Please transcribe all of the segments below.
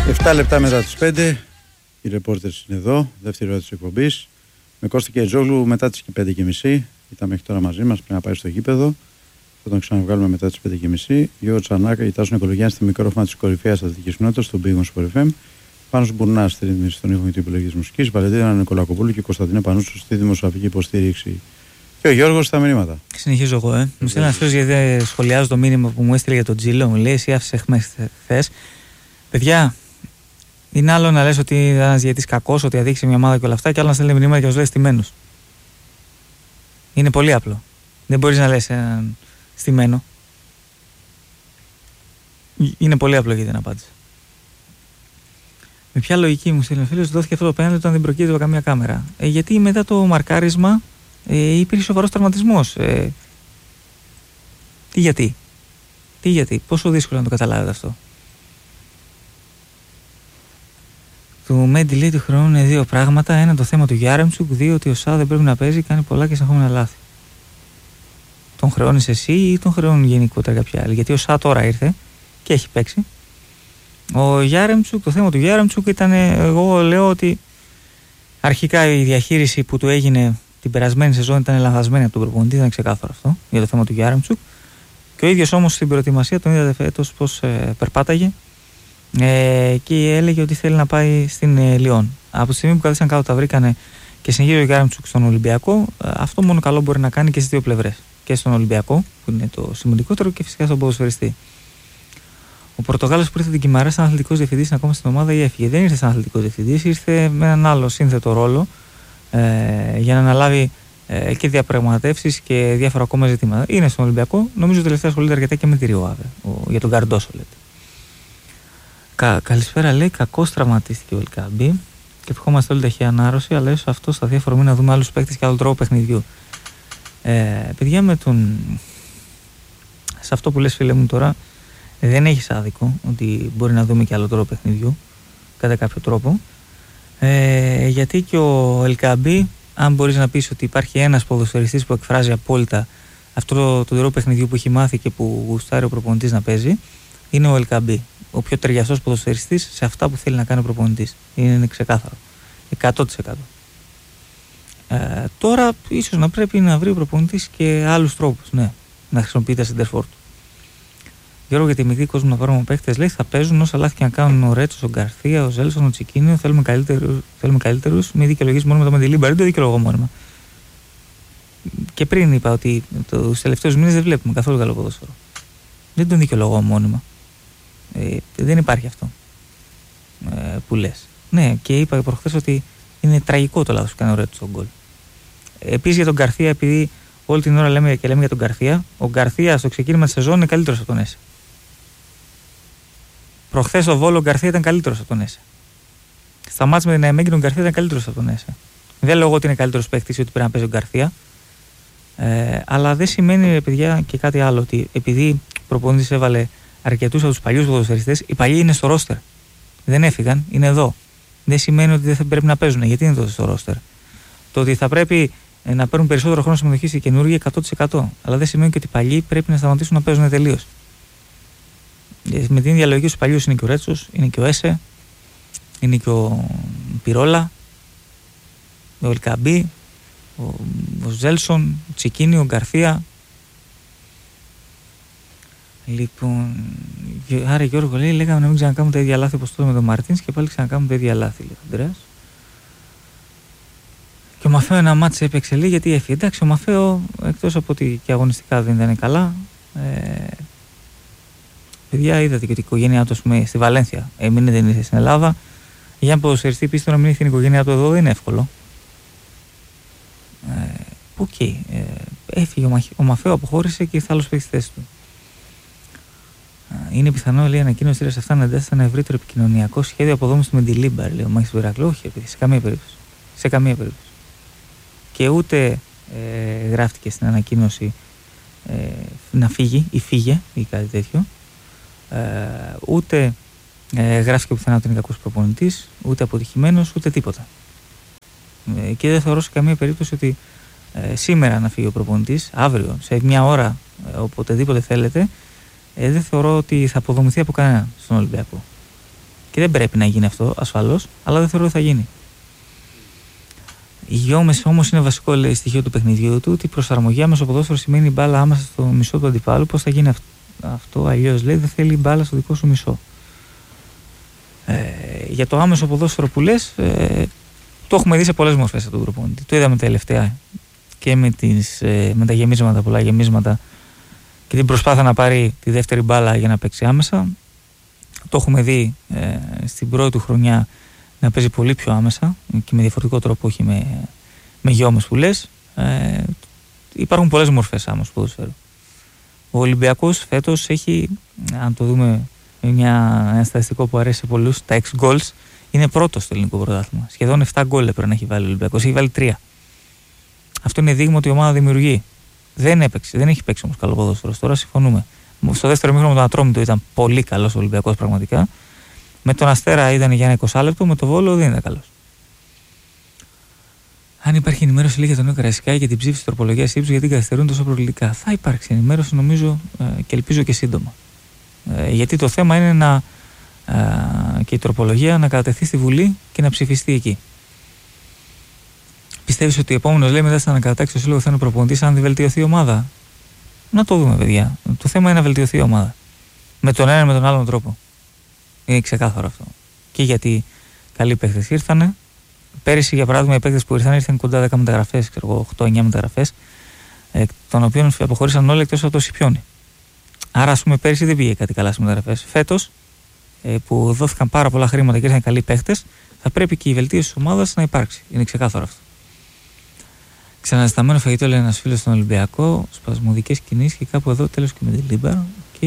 7 λεπτά μετά τις 5, οι ρεπόρτερς είναι εδώ, δεύτερη ώρα της εκπομπής. Με Κώστα και Τζόγλου μετά τις 5:30, ήταν μέχρι τώρα μαζί μας, πρέπει να πάει στο γήπεδο. Θα τον ξαναβγάλουμε μετά τις 5:30. Γιώργο Τσανάκα, Γιτάσου Νικολογιάννη στη μικρόφωνα της κορυφαίας αθλητικής κοινότητας, στον Big Wings FM. Πάνος Μπουρνάς στη ρύθμιση στον ήχο και την επιλογή της μουσικής. Βαλεντίνα Νικολακοπούλου και Κωνσταντίνο Πανούσου στη δημοσιογραφική υποστήριξη. Και ο Γιώργος στα μηνύματα. Συνεχίζω εγώ. Μου στέλνει ένα φίλος, γιατί σχολιάζω το μήνυμα που μου έστειλε για τον Τζίλο. Μου λέει: εσύ άφησε χθες. Παιδιά, είναι άλλο να λες ότι είναι ένας διαιτητής κακός, ότι αδίκησε μια ομάδα και όλα αυτά, και άλλο να στέλνει μηνύματα και να σου λέει στημένος. Είναι πολύ απλό. Δεν μπορείς να λες έναν στημένο. Είναι πολύ απλό για την απάντηση. Με ποια λογική, μου στέλνει ο φίλος, δόθηκε αυτό το πέναλτι όταν δεν προκύπτει από καμία κάμερα? Γιατί μετά το μαρκάρισμα υπήρχε σοβαρός τραυματισμός. Τι γιατί, πόσο δύσκολο να το καταλάβετε αυτό? Του Μέντι λέει του χρόνου είναι δύο πράγματα. Ένα, το θέμα του Γιάρεμτσουκ. Δύο, ότι ο Σά δεν πρέπει να παίζει, κάνει πολλά και συνεχόμενα λάθη. Τον χρεώνεις εσύ ή τον χρεώνουν γενικότερα κάποιοι άλλοι? Γιατί ο Σά τώρα ήρθε και έχει παίξει. Ο Γιάρεμτσουκ, το θέμα του Γιάρεμτσουκ ήταν, εγώ λέω ότι αρχικά η διαχείριση που του έγινε την περασμένη σεζόν ήταν λανθασμένη από τον προπονητή, ήταν ξεκάθαρο αυτό για το θέμα του Γιάρεμτσουκ. Και ο ίδιος όμως στην προετοιμασία τον είδατε φέτος πως περπάταγε και έλεγε ότι θέλει να πάει στην Λιόν. Από τη στιγμή που καθίσαν κάτω τα βρήκανε και συνεχίζει ο Γιάρεμτσουκ στον Ολυμπιακό, αυτό μόνο καλό μπορεί να κάνει και στις δύο πλευρές. Και στον Ολυμπιακό, που είναι το σημαντικότερο, και φυσικά στον ποδοσφαιριστή. Ο Πορτογάλος που ήρθε την Κιμαρά σαν αθλητικός διευθυντής είναι ακόμα στην ομάδα ή έφυγε? Δεν ήρθε σαν αθλητικός διευθυντής, ήρθε με έναν άλλο σύνθετο ρόλο για να αναλάβει και διαπραγματεύσεις και διάφορα ακόμα ζητήματα. Είναι στον Ολυμπιακό, νομίζω τελευταία ασχολείται αρκετά και με τη Ριοάβε, για τον Καρντόσο λέτε. Καλησπέρα, λέει, κακώς τραυματίστηκε ο Ελκαμπή και ευχόμαστε όλη ταχεία ανάρρωση, αλλά ίσως αυτό στα διάφορα να δούμε άλλους παίκτες και άλλο τρόπο παιχνιδιού. Παιδιά, σε αυτό που λες, φίλε μου, τώρα δεν έχεις άδικο ότι μπορεί να δούμε και άλλο τρόπο παιχνιδιού κατά κάποιο τρόπο, γιατί και ο Ελκαμπή, αν μπορείς να πεις ότι υπάρχει ένας ποδοσφαιριστής που εκφράζει απόλυτα αυτό το τρόπο παιχνιδιού που έχει μάθει και που γουστάρει ο προπονητής να παίζει, είναι ο Ελκαμπή. Ο πιο ταιριαστός ποδοσφαιριστής σε αυτά που θέλει να κάνει ο προπονητής. Είναι ξεκάθαρο. 100%. Τώρα ίσως να πρέπει να βρει ο προπονητής και άλλους τρόπους, ναι, να χρησιμοποιεί τα σεντερφόρ του. Γιώργο, για τη μικρή κόσμο να πάρουμε παίχτες, λέει, θα παίζουν όσα λάθη και να κάνουν ο Ρέτσος, ο Γκαρθία, ο Ζέλσον, ο Τσικίνιο. Θέλουμε καλύτερους. Μην δικαιολογείς μόνο με το Μεντιλίμπαρ. Δεν το δικαιολογώ μόνιμα. Και πριν είπα ότι τους τελευταίους μήνες δεν βλέπουμε καθόλου καλό ποδόσφαιρο. Δεν τον δικαιολογώ μόνιμα. Δεν υπάρχει αυτό που λες. Ναι, και είπα προχθές ότι είναι τραγικό το λάθος που κάνει ο Ρέτσος στον γκολ. Επίσης για τον Γκαρθία, επειδή όλη την ώρα λέμε για τον Γκαρθία, ο Γκαρθία στο ξεκίνημα της σεζόν είναι καλύτερος από τον Έσε. Προχθές ο Βόλο ο Γκαρθία ήταν καλύτερος από τον Έσε. Στα μάτς με την Αεμέγγινο ο Γκαρθία ήταν καλύτερος από τον Έσε. Δεν λέω ότι είναι καλύτερος παίκτης ή ότι πρέπει να παίζει ο Γκαρθία. Αλλά δεν σημαίνει, παιδιά, και κάτι άλλο, ότι επειδή ο προπονητής έβαλε αρκετούς από τους παλιούς ποδοσφαιριστές, οι παλιοί είναι στο ρόστερ. Δεν έφυγαν, είναι εδώ. Δεν σημαίνει ότι δεν θα πρέπει να παίζουν. Γιατί είναι τότε στο ρόστερ? Το ότι θα πρέπει να παίρνουν περισσότερο χρόνο συμμετοχή οι καινούργοι 100%. Αλλά δεν σημαίνει και ότι οι παλιοί πρέπει να σταματήσουν να παίζουν τελείως. Με την ίδια λογική στους παλιούς είναι και ο Ρέτσος, είναι και ο Έσε, είναι και ο Πιρόλα, ο Ελκαμπή, ο Ζέλσον, ο Τσικίνιο, ο Γκαρθία. Λοιπόν, άρα Γιώργο λέει, λέγαμε να μην ξανακάνουμε τα ίδια λάθη όπως τότε με τον Μαρτίνς και πάλι ξανακάνουμε τα ίδια λάθη, λέει ο Ανδρέας. Και ο Μαφέο ένα μάτς έπαιξε λίγο γιατί έφυγε. Εντάξει, ο Μαφέο, εκτός από ότι και αγωνιστικά δεν ήταν καλά, παιδιά, είδατε και την οικογένειά του, στη Βαλένθια έμεινε, δεν ήρθε στην Ελλάδα. Για να ποδοσφαιριστεί πίσω να μην ήρθε την οικογένειά του εδώ δεν είναι εύκολο. Έφυγε ο Μαφέο, αποχώρησε και ήρθε άλλος παίκτης στη θέση του. Είναι πιθανό, λέει, ανακοίνωση της αυτά να εντάσσεται ένα ευρύτερο επικοινωνιακό σχέδιο αποδόμησης του Μεντιλίμπαρ, λέει ο Μάχης του Ηρακλού. Όχι, σε καμία περίπτωση. Σε καμία περίπτωση. Και ούτε γράφτηκε στην ανακοίνωση να φύγει ή φύγε ή κάτι τέτοιο. Ούτε γράφτηκε πουθενά ότι είναι κακός προπονητής, ούτε αποτυχημένος, ούτε τίποτα. Και δεν θεωρώ σε καμία περίπτωση ότι σήμερα να φύγει ο προπονητής, αύριο, σε μια ώρα, οποτεδήποτε θέλετε, δεν θεωρώ ότι θα αποδομηθεί από κανέναν στον Ολυμπιακό. Και δεν πρέπει να γίνει αυτό ασφαλώς, αλλά δεν θεωρώ ότι θα γίνει. Η γιόμεση όμως είναι βασικό, λέει, στοιχείο του παιχνιδιού του, ότι η προσαρμογή άμεσα στο ποδόσφαιρο σημαίνει η μπάλα άμεσα στο μισό του αντιπάλου. Πώς θα γίνει αυτό αλλιώς, λέει, δεν θέλει η μπάλα στο δικό σου μισό. Για το άμεσο ποδόσφαιρο που λες, το έχουμε δει σε πολλές μορφές από τον προπονητή. Το είδαμε τελευταία και με τα γεμίσματα, πολλά γεμίσματα, και την προσπάθεια να πάρει τη δεύτερη μπάλα για να παίξει άμεσα. Το έχουμε δει στην πρώτη του χρονιά να παίζει πολύ πιο άμεσα και με διαφορετικό τρόπο, όχι με γιόμες που λες. Υπάρχουν πολλές μορφές άμεσου ποδοσφαίρου. Ο Ολυμπιακός φέτος έχει, αν το δούμε, ένα στατιστικό που αρέσει σε πολλούς, τα 6 goals, είναι πρώτος στο ελληνικό πρωτάθλημα. Σχεδόν 7 γκολ έπρεπε να έχει βάλει ο Ολυμπιακός, έχει βάλει 3. Αυτό είναι δείγμα ότι η ομάδα δημιουργεί. Δεν έχει παίξει όμως καλό ποδόσφαιρο. Τώρα συμφωνούμε. Στο δεύτερο μήχρονο με τον Ατρόμητο ήταν πολύ καλός ο Ολυμπιακός πραγματικά. Με τον Αστέρα ήταν για ένα 20 λεπτό, με τον Βόλο δεν ήταν καλός. Αν υπάρχει ενημέρωση, λέει, για τον νέο Καραϊσκάκη και την ψήφιση τροπολογίας ύψους, γιατί καθυστερούν τόσο προκλητικά. Θα υπάρξει ενημέρωση, νομίζω, και ελπίζω και σύντομα. Γιατί το θέμα είναι και η τροπολογία να κατατεθεί στη Βουλή και να ψηφιστεί εκεί. Πιστεύεις ότι ο επόμενος, λέει, μετά θα ανακατάξει το σύλλογο, θα είναι προπονητής αν δεν βελτιωθεί η ομάδα? Να το δούμε, παιδιά. Το θέμα είναι να βελτιωθεί η ομάδα. Με τον ένα με τον άλλον τρόπο. Είναι ξεκάθαρο αυτό. Και γιατί καλοί παίκτες ήρθανε. Πέρυσι, για παράδειγμα, οι παίκτες που ήρθαν κοντά 10 μεταγραφές, 8-9 μεταγραφές, των οποίων αποχώρησαν όλοι εκτός από το Σιπιόνι. Άρα, ας πούμε, πέρυσι δεν πήγε κάτι καλά στις μεταγραφές. Φέτος, που δόθηκαν πάρα πολλά χρήματα και ήρθαν καλοί παίκτες, θα πρέπει και η βελτίωση της ομάδας να υπάρξει. Είναι ξεκάθαρο αυτό. Ξαναζηταμένο φαγητό, λέει ένας φίλος στον Ολυμπιακό, σπασμωδικές κινήσεις και κάπου εδώ τέλος και με τη Λίμπα.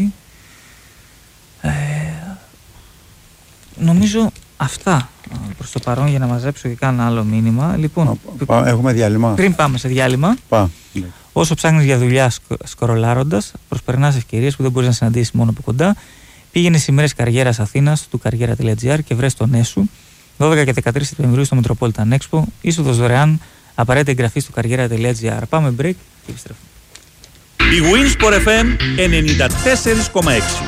Νομίζω αυτά προς το παρόν, για να μαζέψω και κάνα άλλο μήνυμα. Λοιπόν, έχουμε διάλειμμα. Πριν πάμε σε διάλειμμα, όσο ψάχνεις για δουλειά σκορολάροντας, προσπερνάς ευκαιρίες που δεν μπορείς να συναντήσεις μόνο από κοντά. Πήγαινε στις ημέρες καριέρας Αθήνας του καριέρα.gr και βρες το νέο σου. 12 και 13 Σεπτεμβρίου στο Metropolitan Expo. Είσοδος δωρεάν. Απαραίτητη εγγραφή στο καριέρα.gr. Πάμε break και επιστρέφουμε. Η Winsport FM 94,6.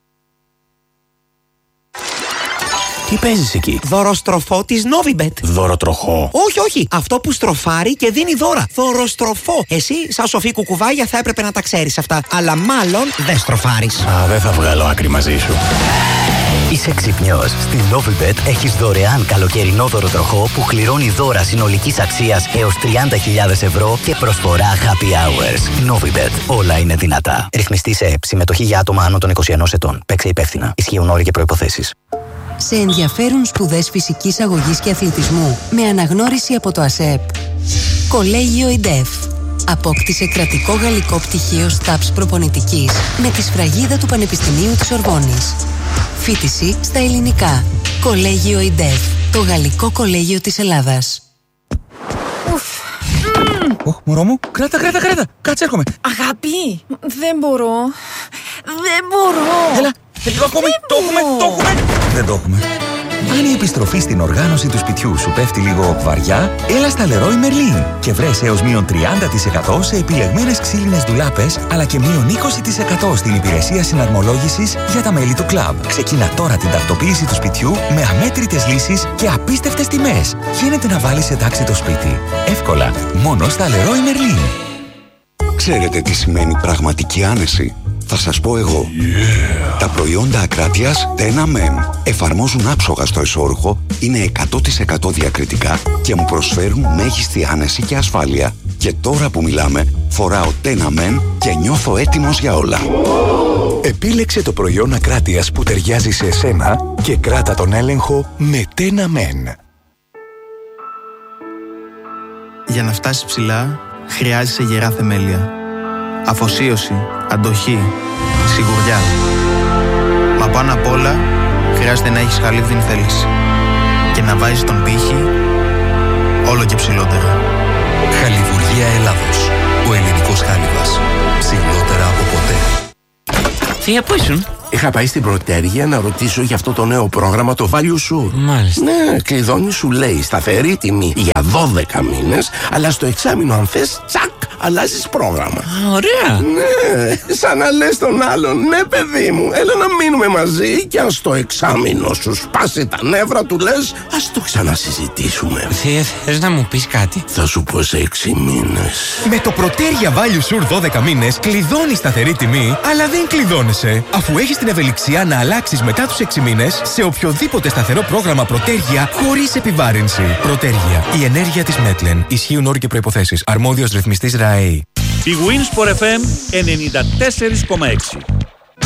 Τι παίζεις εκεί? Δωροστροφό της Novibet. Δωροτροχό? Όχι. Αυτό που στροφάρει και δίνει δώρα. Δωροστροφό. Εσύ, σαν σοφή κουκουβάγια, θα έπρεπε να τα ξέρεις αυτά. Αλλά μάλλον δεν στροφάρεις. Δεν θα βγάλω άκρη μαζί σου. Είσαι ξυπνιός. Στην Novibet έχεις δωρεάν καλοκαιρινό δωροτροχό που κληρώνει δώρα συνολικής αξίας έως 30.000 ευρώ και προσφορά happy hours. Novibet. Όλα είναι δυνατά. Ρυθμιστή σε ΕΠ. Συμμετοχή για άτομα άνω των 21 ετών. Παίξε υπεύθυνα. Ισχύουν όροι και προϋποθέσεις. Σε ενδιαφέρουν σπουδές φυσικής αγωγής και αθλητισμού με αναγνώριση από το ΑΣΕΠ. Κολέγιο ΙΝΤΕΦ. Απόκτησε κρατικό γαλλικό πτυχίο ΣΤΑΠΣ προπονητικής με τη σφραγίδα του Πανεπιστημίου της Σορβόνης. Φοιτηση στα ελληνικά. Κολέγιο ΙΝΤΕΦ. Το γαλλικό κολέγιο της Ελλάδας. Μωρό μου, κράτα. Κάτσε, έρχομαι. Αγάπη, δεν μπορώ. Έλα, λίγο ακόμη. Το έχουμε. Δεν το έχουμε. Αν η επιστροφή στην οργάνωση του σπιτιού σου πέφτει λίγο βαριά, έλα στα Leroy Merlin και βρες έως μείον 30% σε επιλεγμένες ξύλινες ντουλάπες, αλλά και μείον 20% στην υπηρεσία συναρμολόγησης για τα μέλη του κλαμπ. Ξεκίνα τώρα την τακτοποίηση του σπιτιού με αμέτρητες λύσεις και απίστευτες τιμές. Γίνεται να βάλεις σε τάξη το σπίτι. Εύκολα, μόνο στα Leroy Merlin. Ξέρετε τι σημαίνει πραγματική άνεση? Θα σας πω εγώ. Τα προϊόντα Ακράτειας Tena Men εφαρμόζουν άψογα στο εσώρουχο, είναι 100% διακριτικά και μου προσφέρουν μέγιστη άνεση και ασφάλεια. Και τώρα που μιλάμε, φοράω Tena Men και νιώθω έτοιμος για όλα. Επίλεξε το προϊόν Ακράτειας που ταιριάζει σε εσένα και κράτα τον έλεγχο με Tena Men. Για να φτάσεις ψηλά, χρειάζεσαι γερά θεμέλια. Αφοσίωση, αντοχή, σιγουριά. Μα πάνω απ' όλα, χρειάζεται να έχεις χαλίβδιν θέληση και να βάζεις τον πύχη όλο και ψηλότερα. Χαλιβουργία Ελλάδος. Ο ελληνικός χάλιβας. Ψηλότερα από ποτέ. Θεία, πού ήσουν? Είχα πάει στην Πρωτέργεια να ρωτήσω για αυτό το νέο πρόγραμμα, το Value Sure. Μάλιστα. Ναι, κλειδώνει, σου λέει σταθερή τιμή για 12 μήνες, αλλά στο εξάμηνο αν θες, τσακ, αλλάζεις πρόγραμμα. Ωραία. Ναι, σαν να λες τον άλλον, ναι παιδί μου, έλα να μείνουμε μαζί και αν στο εξάμηνο σου σπάσει τα νεύρα του λες, ας το ξανασυζητήσουμε. Θες να μου πεις κάτι? Θα σου πω σε 6 μήνες. Με το Protergia Value Sur 12 μήνες κλειδώνεις σταθερή τιμή, αλλά δεν κλειδώνεσαι, αφού έχεις την ευελιξία να αλλάξεις μετά τους 6 μήνες σε οποιοδήποτε σταθερό πρόγραμμα Protergia χωρίς επιβάρυνση. Protergia, η ενέργεια της Metlen. Ισχύουν όροι και προϋποθέσεις. Αρμόδιος ρυθμιστής ΡΑΕΗ. Η Winsport FM 94,6.